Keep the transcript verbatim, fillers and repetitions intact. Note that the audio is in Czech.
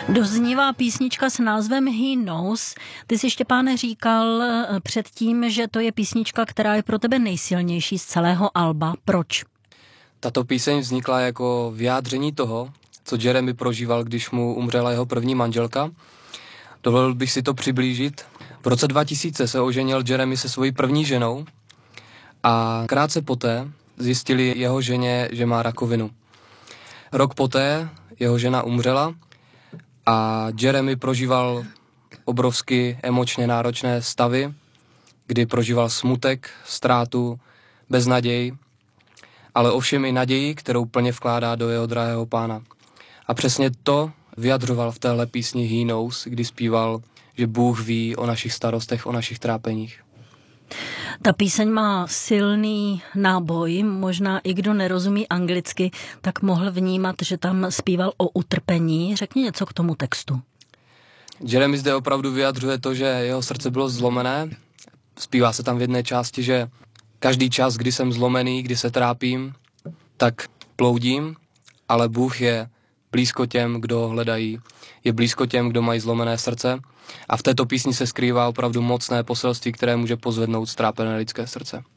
Doznívá písnička s názvem He Knows. Ty jsi, Štěpáne, říkal předtím, že to je písnička, která je pro tebe nejsilnější z celého alba. Proč? Tato píseň vznikla jako vyjádření toho, co Jeremy prožíval, když mu umřela jeho první manželka. Dovolil bych si to přiblížit. V roce dva tisíce se oženil Jeremy se svojí první ženou a krátce poté zjistili jeho ženě, že má rakovinu. Rok poté jeho žena umřela a Jeremy prožíval obrovsky emočně náročné stavy, kdy prožíval smutek, ztrátu, beznaděj, ale ovšem i naději, kterou plně vkládá do jeho drahého pána. A přesně to vyjadřoval v téhle písni He Knows, kdy zpíval, že Bůh ví o našich starostech, o našich trápeních. Ta píseň má silný náboj, možná i kdo nerozumí anglicky, tak mohl vnímat, že tam zpíval o utrpení. Řekni něco k tomu textu. Jeremy zde opravdu vyjadřuje to, že jeho srdce bylo zlomené. Zpívá se tam v jedné části, že každý čas, kdy jsem zlomený, kdy se trápím, tak ploudím, ale Bůh je blízko těm, kdo ho hledají. Je blízko těm, kdo mají zlomené srdce. A v této písni se skrývá opravdu mocné poselství, které může pozvednout strápené lidské srdce.